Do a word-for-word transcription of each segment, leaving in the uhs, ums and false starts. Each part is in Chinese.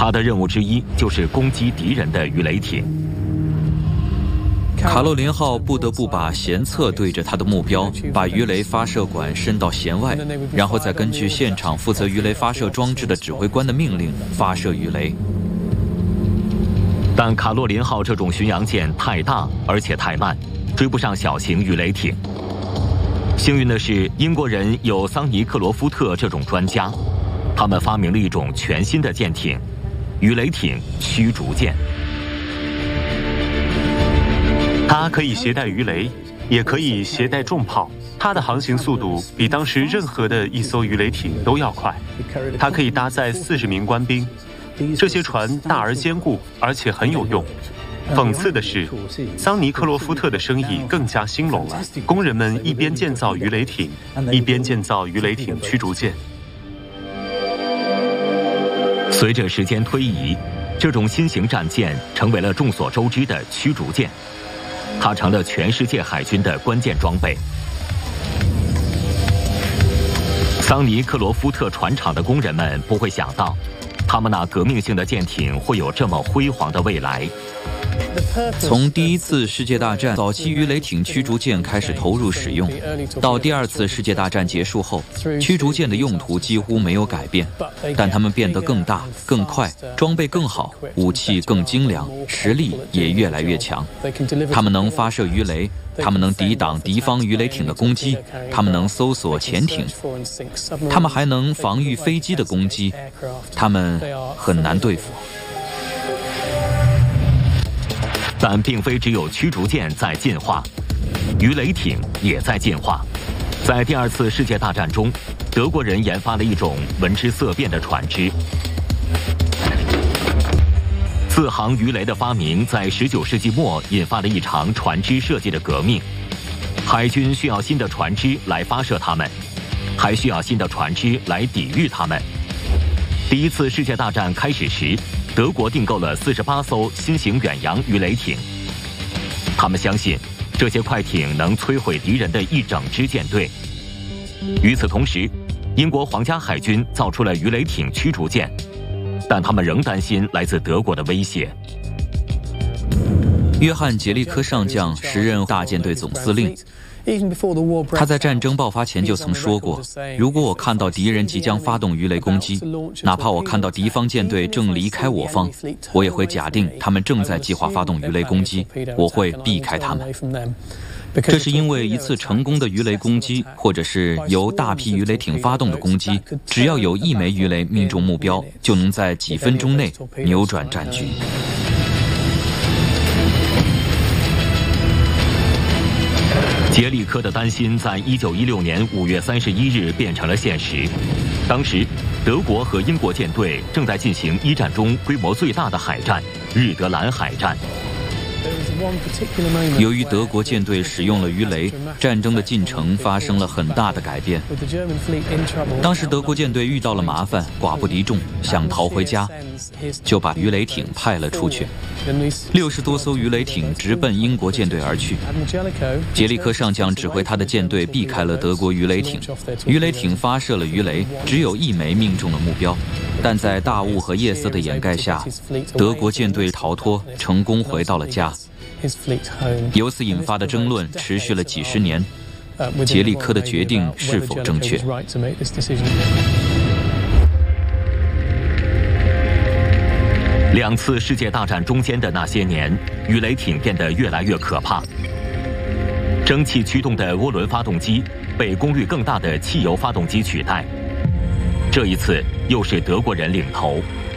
他的任务之一就是攻击敌人的鱼雷艇。 卡洛琳号不得不把舷侧对着它的目标，把鱼雷发射管伸到舷外，然后再根据现场负责鱼雷发射装置的指挥官的命令发射鱼雷。 但卡洛琳号这种巡洋舰太大，而且太慢，追不上小型鱼雷艇。幸运的是，英国人有桑尼克罗夫特这种专家，他们发明了一种全新的舰艇——鱼雷艇驱逐舰。 它可以携带鱼雷，也可以携带重炮。它的航行速度比当时任何的一艘鱼雷艇都要快。它可以搭载四十名官兵。这些船大而坚固，而且很有用。讽刺的是，桑尼克罗夫特的生意更加兴隆了。工人们一边建造鱼雷艇，一边建造鱼雷艇驱逐舰。 随着时间推移，这种新型战舰成为了众所周知的驱逐舰。它成了全世界海军的关键装备。桑尼克罗夫特船厂的工人们不会想到，他们那革命性的舰艇会有这么辉煌的未来。 从第一次世界大战早期鱼雷艇驱逐舰开始投入使用，到第二次世界大战结束后，驱逐舰的用途几乎没有改变，但它们变得更大、更快，装备更好，武器更精良，实力也越来越强。它们能发射鱼雷，它们能抵挡敌方鱼雷艇的攻击，它们能搜索潜艇，它们还能防御飞机的攻击，它们很难对付。 但并非只有驱逐舰在进化，鱼雷艇也在进化。在第二次世界大战中，德国人研发了一种闻之色变的船只。自航鱼雷的发明在十九世纪末引发了一场船只设计的革命。海军需要新的船只来发射它们，还需要新的船只来抵御它们。第一次世界大战开始时，德国订购了四十八艘新型远洋鱼雷艇，他们相信这些快艇能摧毁敌人的一整支舰队。与此同时，英国皇家海军造出了鱼雷艇驱逐舰，但他们仍担心来自德国的威胁。 约翰·杰利科上将时任大舰队总司令，他在战争爆发前就曾说过，如果我看到敌人即将发动鱼雷攻击，哪怕我看到敌方舰队正离开我方，我也会假定他们正在计划发动鱼雷攻击，我会避开他们。这是因为一次成功的鱼雷攻击，或者是由大批鱼雷艇发动的攻击，只要有一枚鱼雷命中目标，就能在几分钟内扭转战局。 杰利科的担心在一九一六年五月三十一日变成了现实。当时，德国和英国舰队正在进行一战中规模最大的海战——日德兰海战。 由于德国舰队使用了鱼雷，战争的进程发生了很大的改变。当时德国舰队遇到了麻烦，寡不敌众，想逃回家，就把鱼雷艇派了出去。六十多艘鱼雷艇直奔英国舰队而去。杰利科上将指挥他的舰队避开了德国鱼雷艇，鱼雷艇发射了鱼雷，只有一枚命中了目标，但在大雾和夜色的掩盖下，德国舰队逃脱，成功回到了家。由此引发的争论持续了几十年，杰利科的决定是否正确？ 两次世界大战中间的那些年，鱼雷艇变得越来越可怕。蒸汽驱动的涡轮发动机被功率更大的汽油发动机取代。这一次又是德国人领头。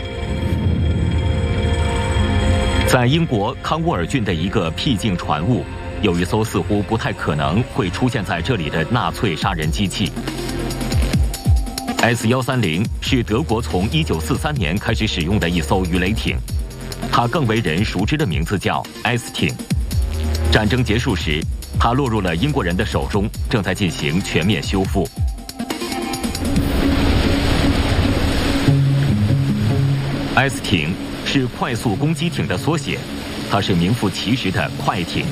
在英国康沃尔郡的一个僻静船坞，有一艘似乎不太可能会出现在这里的纳粹杀人机器。S 一三零是德国从一九四三年开始使用的一艘鱼雷艇，它更为人熟知的名字叫 S 艇。战争结束时，它落入了英国人的手中，正在进行全面修复。S 艇是快速攻击艇的缩写，它是名副其实的快艇。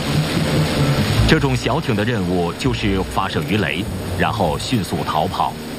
这种小艇的任务就是发射鱼雷，然后迅速逃跑。